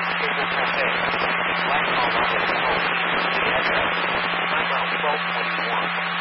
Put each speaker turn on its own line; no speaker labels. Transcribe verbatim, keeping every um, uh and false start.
Cable Cafe, Blackhall Robert Home, the address, Timeout twelve twenty-one.